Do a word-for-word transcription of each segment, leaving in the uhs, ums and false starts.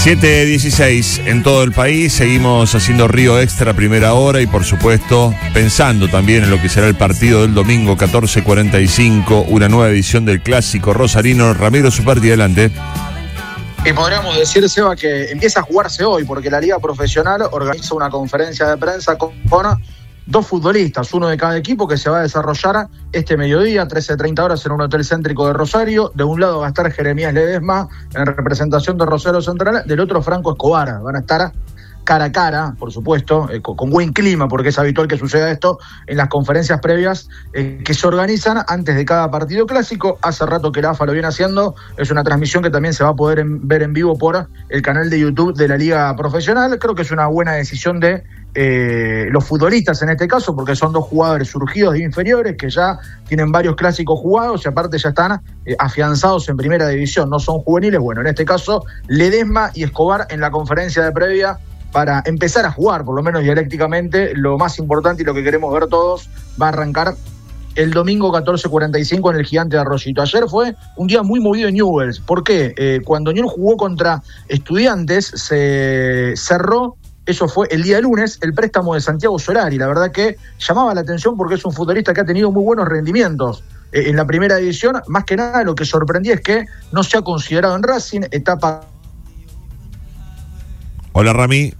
siete dieciséis en todo el país, seguimos haciendo Río Extra primera hora y por supuesto pensando también en lo que será el partido del domingo catorce cuarenta y cinco, una nueva edición del Clásico Rosarino. Ramiro Superti, adelante. Y podríamos decir, Seba, que empieza a jugarse hoy porque la Liga Profesional organiza una conferencia de prensa con dos futbolistas, uno de cada equipo, que se va a desarrollar este mediodía, trece treinta horas, en un hotel céntrico de Rosario. De un lado va a estar Jeremías Ledesma en representación de Rosario Central, del otro Franco Escobar. Van a estar cara a cara, por supuesto, eh, con, con buen clima, porque es habitual que suceda esto en las conferencias previas eh, que se organizan antes de cada partido clásico. Hace rato que la A F A lo viene haciendo, es una transmisión que también se va a poder en, ver en vivo por el canal de YouTube de la Liga Profesional. Creo que es una buena decisión de eh, los futbolistas en este caso, porque son dos jugadores surgidos de inferiores que ya tienen varios clásicos jugados y aparte ya están eh, afianzados en primera división, no son juveniles. Bueno, en este caso Ledesma y Escobar en la conferencia de previa para empezar a jugar, por lo menos dialécticamente. Lo más importante y lo que queremos ver todos va a arrancar el domingo catorce cuarenta y cinco en el Gigante de Arroyito. Ayer fue un día muy movido en Newell's. ¿Por qué? Eh, cuando Newell's jugó contra Estudiantes, se cerró, eso fue el día lunes, el préstamo de Santiago Solari. La verdad que llamaba la atención porque es un futbolista que ha tenido muy buenos rendimientos eh, en la primera división. Más que nada lo que sorprendía es que no se ha considerado en Racing, etapa... Hola, Rami.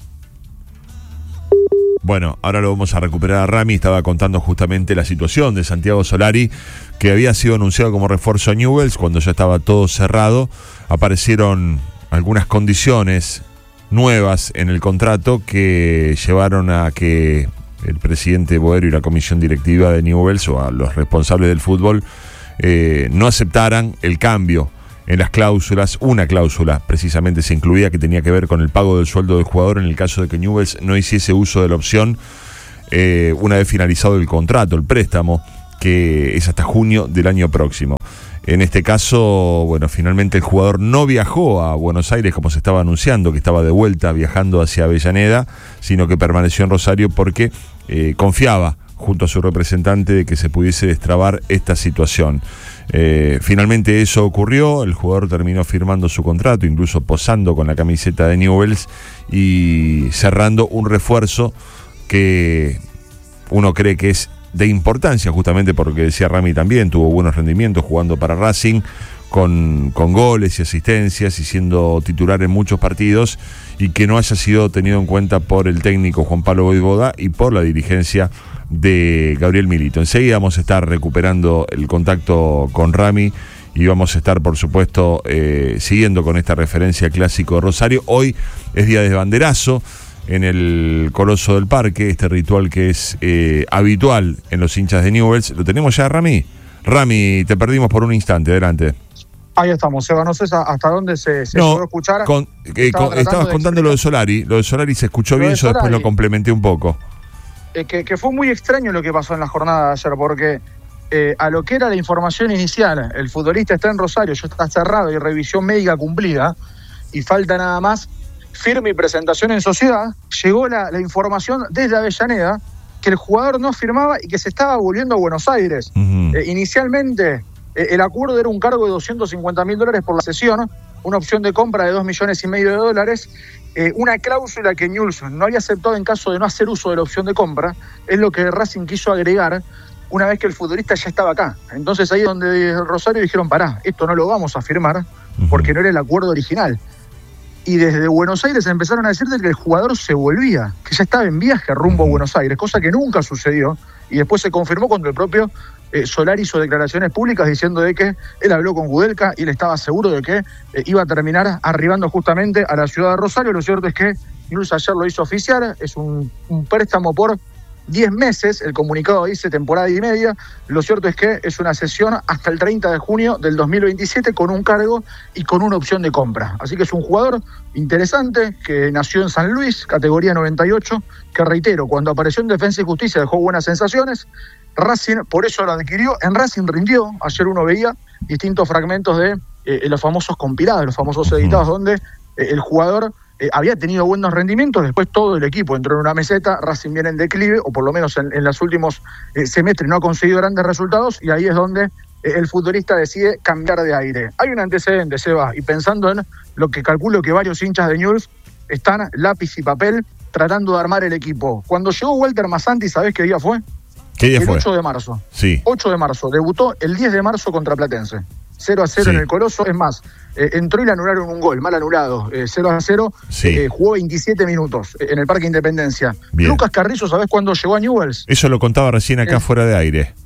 Bueno, ahora lo vamos a recuperar a Rami. Estaba contando justamente la situación de Santiago Solari, que había sido anunciado como refuerzo a Newell's cuando ya estaba todo cerrado. Aparecieron algunas condiciones nuevas en el contrato que llevaron a que el presidente Boero y la comisión directiva de Newell's, o a los responsables del fútbol, eh, no aceptaran el cambio en las cláusulas. Una cláusula precisamente se incluía que tenía que ver con el pago del sueldo del jugador en el caso de que Newell's no hiciese uso de la opción eh, una vez finalizado el contrato, el préstamo, que es hasta junio del año próximo. En este caso, bueno, finalmente el jugador no viajó a Buenos Aires como se estaba anunciando, que estaba de vuelta viajando hacia Avellaneda, sino que permaneció en Rosario porque eh, confiaba junto a su representante de que se pudiese destrabar esta situación. Eh, finalmente eso ocurrió, el jugador terminó firmando su contrato, incluso posando con la camiseta de Newell's y cerrando un refuerzo que uno cree que es de importancia, justamente porque decía Rami también, tuvo buenos rendimientos jugando para Racing, con, con goles y asistencias y siendo titular en muchos partidos, y que no haya sido tenido en cuenta por el técnico Juan Pablo Voivoda y por la dirigencia de Gabriel Milito. Enseguida vamos a estar recuperando el contacto con Rami y vamos a estar, por supuesto, eh, siguiendo con esta referencia Clásico de Rosario. Hoy es día de banderazo en el Coloso del Parque, este ritual que es eh, habitual en los hinchas de Newell's. ¿Lo tenemos ya, Rami? Rami, te perdimos por un instante, adelante. Ahí estamos, Seba, no sé hasta dónde se, se no, pudo escuchar. Con, eh, con, estabas contando lo de Solari, lo de Solari se escuchó bien, eso después lo complementé un poco. Eh, que, que fue muy extraño lo que pasó en la jornada de ayer, porque eh, a lo que era la información inicial, el futbolista está en Rosario, ya está cerrado y revisión médica cumplida, y falta nada más firme y presentación en sociedad. Llegó la, la información desde Avellaneda que el jugador no firmaba y que se estaba volviendo a Buenos Aires. Uh-huh. Eh, inicialmente eh, el acuerdo era un cargo de doscientos cincuenta mil dólares por la sesión, una opción de compra de dos millones y medio de dólares, eh, una cláusula que Newell's no había aceptado en caso de no hacer uso de la opción de compra. Es lo que Racing quiso agregar una vez que el futbolista ya estaba acá. Entonces ahí es donde el Rosario dijeron, pará, esto no lo vamos a firmar, uh-huh, porque no era el acuerdo original. Y desde Buenos Aires empezaron a decirte que el jugador se volvía, que ya estaba en viaje rumbo a Buenos Aires, cosa que nunca sucedió, y después se confirmó cuando el propio eh, Solari hizo declaraciones públicas diciendo de que él habló con Kudelka y él estaba seguro de que eh, iba a terminar arribando justamente a la ciudad de Rosario. Lo cierto es que Newell's ayer lo hizo oficial, es un, un préstamo por diez meses, el comunicado dice temporada y media. Lo cierto es que es una sesión hasta el treinta de junio del dos mil veintisiete con un cargo y con una opción de compra. Así que es un jugador interesante que nació en San Luis, categoría noventa y ocho, que reitero, cuando apareció en Defensa y Justicia dejó buenas sensaciones. Racing por eso lo adquirió, en Racing rindió. Ayer uno veía distintos fragmentos de eh, los famosos compilados, los famosos editados, donde eh, el jugador Eh, había tenido buenos rendimientos, después todo el equipo entró en una meseta. Racing viene en declive, o por lo menos en, en los últimos eh, semestres no ha conseguido grandes resultados, y ahí es donde el futbolista decide cambiar de aire. Hay un antecedente, Seba, y pensando en lo que calculo que varios hinchas de Newell's están lápiz y papel tratando de armar el equipo. Cuando llegó Walter Massanti, ¿sabés qué día fue? ¿Qué día el fue? ocho de marzo. Sí. ocho de marzo. Debutó el diez de marzo contra Platense. cero a cero Sí. en el Coloso. Es más, eh, entró y le anularon un gol, mal anulado. Eh, cero a cero. Sí. Eh, jugó veintisiete minutos en el Parque Independencia. Bien. Lucas Carrizo, ¿sabés cuándo llegó a Newell's? Eso lo contaba recién acá El- fuera de aire.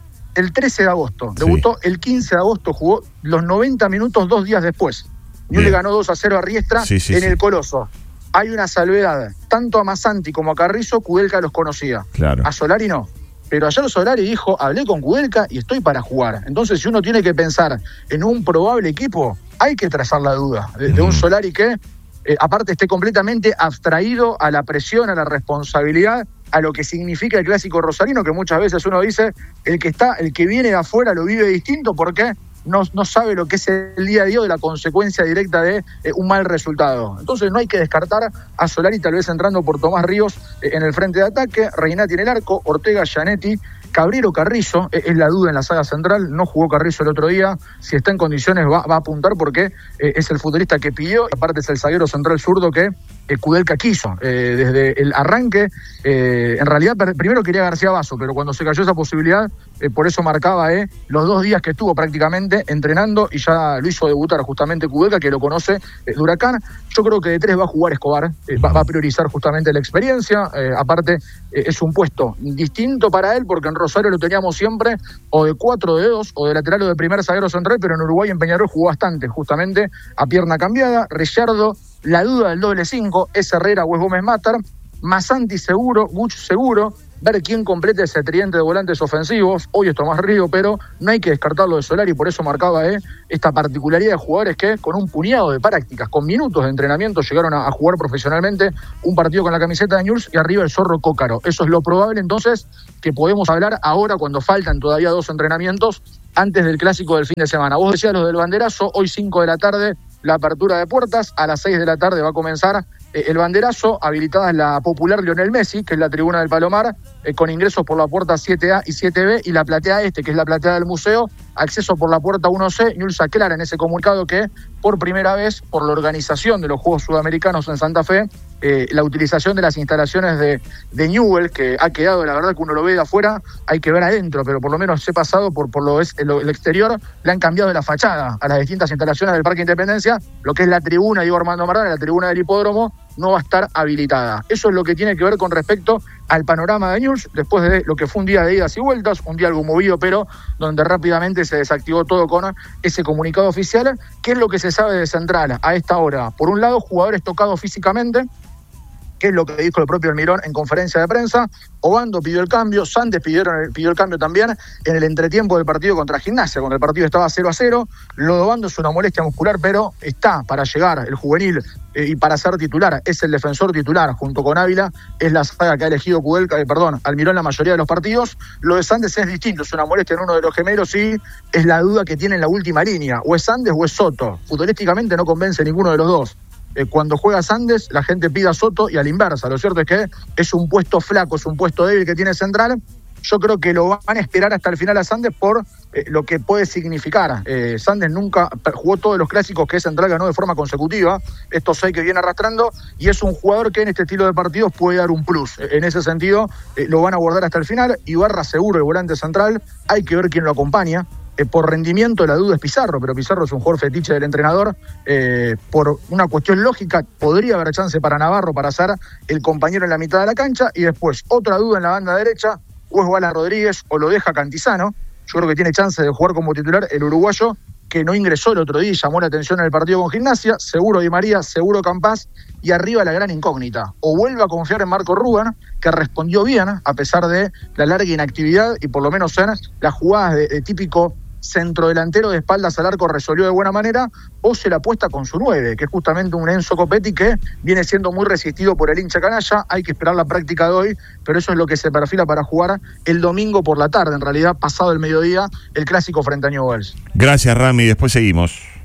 El trece de agosto. Sí. Debutó el quince de agosto, jugó los noventa minutos dos días después. Newell's Bien. le ganó dos a cero a Riestra Sí, sí, en sí. el Coloso. Hay una salvedad. Tanto a Massanti como a Carrizo, Kudelka los conocía. Claro. A Solari no. Pero ayer Solari dijo, hablé con Kudelka y estoy para jugar. Entonces, si uno tiene que pensar en un probable equipo, hay que trazar la duda de, de un Ujú. Solari que, eh, aparte, esté completamente abstraído a la presión, a la responsabilidad, a lo que significa el clásico rosarino, que muchas veces uno dice, el que está, el que viene de afuera lo vive distinto porque no, no sabe lo que es el día a día de la consecuencia directa de eh, un mal resultado. Entonces no hay que descartar a Solari tal vez entrando por Tomás Ríos eh, en el frente de ataque, Reinati en el arco, Ortega, Gianetti, Cabrero, Carrizo, eh, es la duda en la saga central, no jugó Carrizo el otro día, si está en condiciones va, va a apuntar porque eh, es el futbolista que pidió, aparte es el zaguero central zurdo que eh, Kudelka quiso, eh, desde el arranque, eh, en realidad per- primero quería García Basso, pero cuando se cayó esa posibilidad, eh, por eso marcaba eh, los dos días que estuvo prácticamente entrenando y ya lo hizo debutar justamente Kudelka, que lo conoce eh, de Huracán. Yo creo que de tres va a jugar Escobar, eh, va, va a priorizar justamente la experiencia, eh, aparte eh, es un puesto distinto para él porque en Rosario lo teníamos siempre o de cuatro de dos o de lateral o de primer zaguero central, pero en Uruguay en Peñarol jugó bastante, justamente a pierna cambiada. Richardo, la duda del doble cinco, es Herrera o es Gómez Matar, Massanti seguro, Guch seguro, ver quién completa ese tridente de volantes ofensivos. Hoy es Tomás Río, pero no hay que descartarlo de Solari, por eso marcaba eh, esta particularidad de jugadores que con un puñado de prácticas, con minutos de entrenamiento, llegaron a, a jugar profesionalmente un partido con la camiseta de Newell's y arriba el Zorro Cócaro. Eso es lo probable entonces que podemos hablar ahora cuando faltan todavía dos entrenamientos antes del clásico del fin de semana. Vos decías los del banderazo, hoy cinco de la tarde la apertura de puertas, a las seis de la tarde va a comenzar eh, el banderazo, habilitada es la popular Lionel Messi, que es la tribuna del Palomar, eh, con ingresos por la puerta siete A y siete B, y la platea este, que es la platea del museo, acceso por la puerta uno C. Newell's aclara en ese comunicado que por primera vez, por la organización de los Juegos Sudamericanos en Santa Fe, eh, la utilización de las instalaciones de, de Newell's, que ha quedado, la verdad que uno lo ve de afuera, hay que ver adentro, pero por lo menos he pasado por, por lo es el, el exterior, le han cambiado de la fachada a las distintas instalaciones del Parque Independencia, lo que es la tribuna, digo Armando Maradona, la tribuna del hipódromo, no va a estar habilitada. Eso es lo que tiene que ver con respecto al panorama de Newell's, después de lo que fue un día de idas y vueltas, un día algo movido, pero donde rápidamente se desactivó todo con ese comunicado oficial. ¿Qué es lo que se sabe de Central a esta hora? Por un lado, jugadores tocados físicamente, que es lo que dijo el propio Almirón en conferencia de prensa. Obando pidió el cambio, Sandes pidieron, pidió el cambio también en el entretiempo del partido contra Gimnasia, cuando el partido estaba cero a cero. Lo de Obando es una molestia muscular, pero está para llegar el juvenil eh, y para ser titular. Es el defensor titular, junto con Ávila, es la saga que ha elegido Kudelka, eh, perdón, Almirón la mayoría de los partidos. Lo de Sandes es distinto, es una molestia en uno de los gemelos y es la duda que tiene en la última línea. O es Sandes o es Soto. Futbolísticamente no convence ninguno de los dos. Eh, cuando juega Sandes, la gente pide a Soto y a la inversa. Lo cierto es que es un puesto flaco, es un puesto débil que tiene Central. Yo creo que lo van a esperar hasta el final a Sandes por eh, lo que puede significar. Eh, Sandes nunca jugó todos los clásicos que Central ganó de forma consecutiva, estos seis que viene arrastrando, y es un jugador que en este estilo de partidos puede dar un plus. Eh, en ese sentido, eh, lo van a guardar hasta el final. Ibarra seguro, el volante central, hay que ver quién lo acompaña. Eh, por rendimiento la duda es Pizarro, pero Pizarro es un jugador fetiche del entrenador. Eh, por una cuestión lógica podría haber chance para Navarro para ser el compañero en la mitad de la cancha, y después otra duda en la banda derecha, o es Wallace Rodríguez o lo deja Cantizano. Yo creo que tiene chance de jugar como titular el uruguayo, que no ingresó el otro día y llamó la atención en el partido con Gimnasia. Seguro Di María, seguro Campás, y arriba la gran incógnita. O vuelve a confiar en Marco Rubén, que respondió bien a pesar de la larga inactividad y por lo menos en las jugadas de, de típico centrodelantero de espaldas al arco resolvió de buena manera, o se la apuesta con su nueve, que es justamente un Enzo Copetti que viene siendo muy resistido por el hincha canalla. Hay que esperar la práctica de hoy, pero eso es lo que se perfila para jugar el domingo por la tarde, en realidad pasado el mediodía, el clásico frente a Newell's. Gracias, Rami, después seguimos.